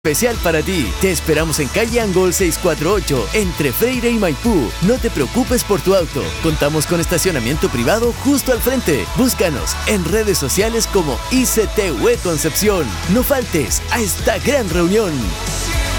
especial para ti. Te esperamos en calle Angol 648, entre Freire y Maipú. No te preocupes por tu auto. Contamos con estacionamiento privado justo al frente. Búscanos en redes sociales como ICTUE Concepción. No faltes a esta gran reunión.